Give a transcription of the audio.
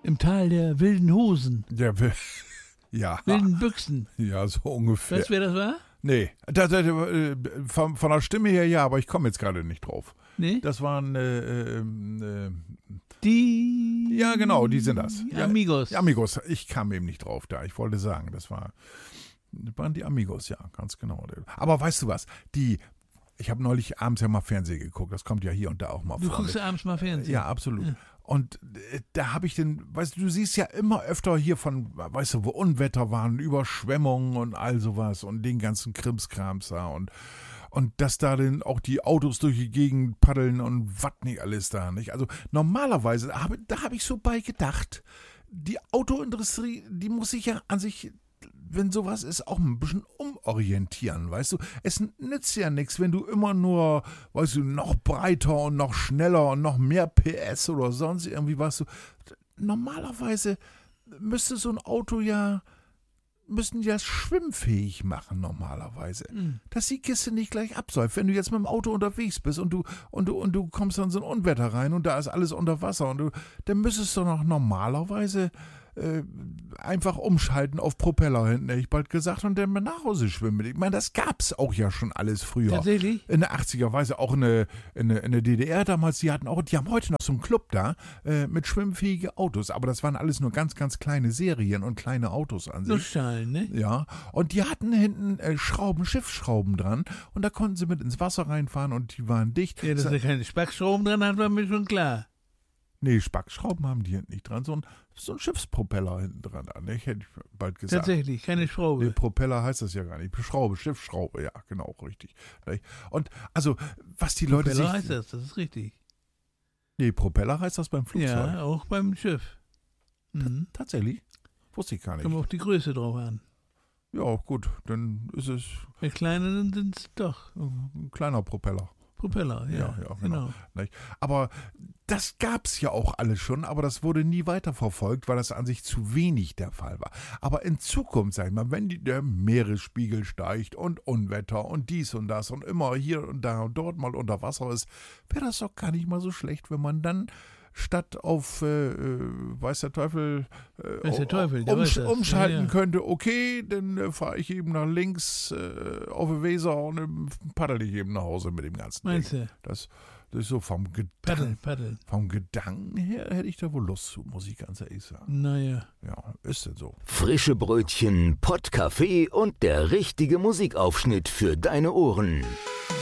Im Tal der wilden Hosen. Ja. Wilden Büchsen. Ja, so ungefähr. Weißt du, wer das war? Nee, von der Stimme her ja, aber ich komme jetzt gerade nicht drauf. Nee? Das waren Die... ja, genau, die sind das. Amigos. Ja, Amigos, ich kam eben nicht drauf da. Ich wollte sagen, das waren die Amigos, ja, ganz genau. Aber weißt du was, ich habe neulich abends ja mal Fernsehen geguckt, das kommt ja hier und da auch mal Du vor. guckst ja abends mal Fernsehen. Ja, absolut. Ja. Und da habe ich weißt du siehst ja immer öfter hier weißt du, wo Unwetter waren, Überschwemmungen und all sowas und den ganzen Krimskrams da und dass da dann auch die Autos durch die Gegend paddeln und was nicht alles da, nicht? Also normalerweise, da habe ich so bei gedacht, die Autoindustrie, die muss sich ja an sich, wenn sowas ist, auch ein bisschen umorientieren, weißt du? Es nützt ja nichts, wenn du immer nur, weißt du, noch breiter und noch schneller und noch mehr PS oder sonst irgendwie was. Normalerweise müsste so ein Auto müssen ja schwimmfähig machen normalerweise, dass die Kiste nicht gleich absäuft. Wenn du jetzt mit dem Auto unterwegs bist und du kommst dann so ein Unwetter rein und da ist alles unter Wasser dann müsstest du noch normalerweise einfach umschalten auf Propeller hinten, hätte ich bald gesagt, und dann mal nach Hause schwimmen. Ich meine, das gab's auch ja schon alles früher. Tatsächlich? In der 80er Weise, auch in der DDR damals, die haben heute noch so einen Club da mit schwimmfähigen Autos, aber das waren alles nur ganz, ganz kleine Serien und kleine Autos an sich. Nussschalen, ne? Ja, und die hatten hinten Schiffsschrauben dran und da konnten sie mit ins Wasser reinfahren und die waren dicht. Ja, dass da keine Spackschrauben dran hat, war mir schon klar. Nee, Spackschrauben haben die hinten nicht dran, so ein Schiffspropeller hinten dran, nicht? Hätte ich bald gesagt. Tatsächlich, keine Schraube. Nee, Propeller heißt das ja gar nicht. Schiffsschraube, ja, genau, richtig. Und also, was die Leute Propeller heißt das ist richtig. Nee, Propeller heißt das beim Flugzeug. Ja, auch beim Schiff. Tatsächlich? Wusste ich gar nicht. Kommt auf die Größe drauf an. Ja, gut, dann ist es Bei kleinen sind es doch ein kleiner Propeller. Propeller, ja genau. Nicht? Aber das gab's ja auch alles schon, aber das wurde nie weiterverfolgt, weil das an sich zu wenig der Fall war. Aber in Zukunft, sag ich mal, wenn der Meeresspiegel steigt und Unwetter und dies und das und immer hier und da und dort mal unter Wasser ist, wäre das doch gar nicht mal so schlecht, wenn man dann statt auf weiß der Teufel, umschalten könnte, okay, dann fahre ich eben nach links auf die Weser und dann paddel ich eben nach Hause mit dem ganzen Meinst Ding. du? Das ist so vom Paddeln. Vom Gedanken her hätte ich da wohl Lust zu, muss ich ganz ehrlich sagen. Naja. Ja, ist denn so. Frische Brötchen, Pottkaffee und der richtige Musikaufschnitt für deine Ohren.